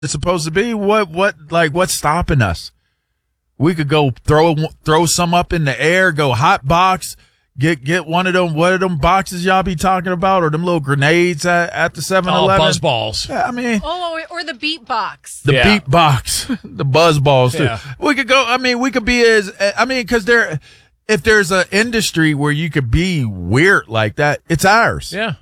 it's supposed to be. What's stopping us? We could go throw some up in the air, go hot box, get one of them boxes y'all be talking about, or them little grenades at the 7-Eleven. Buzz balls. Yeah, I mean, or the beat box. the beat box, the buzz balls too. Yeah. We could go. I mean, we could be because if there's an industry where you could be weird like that, it's ours. Yeah.